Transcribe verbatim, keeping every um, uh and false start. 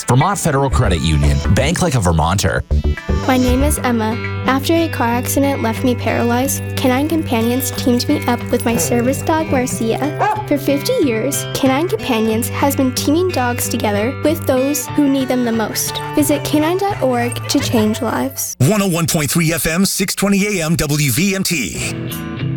Companions. Vermont Federal Credit Union. Bank like a Vermonter. My name is Emma. After a car accident left me paralyzed, Canine Companions teamed me up with my service dog, Marcia. For fifty years, Canine Companions has been teaming dogs together with those who need them the most. Visit canine dot org to change lives. one oh one point three F M, six twenty A M, W V M T.